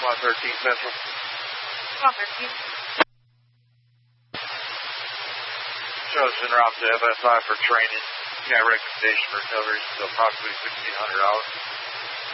on 13 Central. On 13. Show's en route to FSI for training. Got recommendation for recovery, so approximately $1,600.